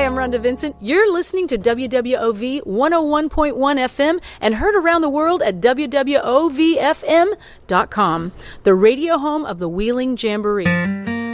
I'm Rhonda Vincent. You're listening to WWOV 101.1 FM and heard around the world at WWOVFM.com, the radio home of the Wheeling Jamboree.